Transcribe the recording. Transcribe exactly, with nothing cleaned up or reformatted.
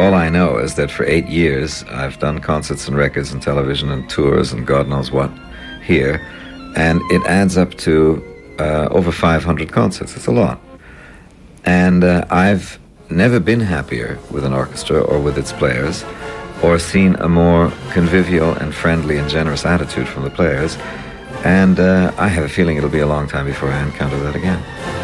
all I know is that for eight years I've done concerts and records and television and tours and God knows what here, and it adds up to uh, over five hundred concerts. It's a lot. And uh, I've never been happier with an orchestra or with its players, or seen a more convivial and friendly and generous attitude from the players. And uh, I have a feeling it'll be a long time before I encounter that again.